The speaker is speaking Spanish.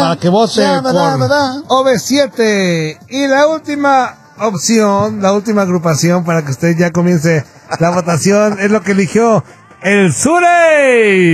para que vote OV7. Y la última opción, la última agrupación para que usted ya comience la votación es lo que eligió el Surey.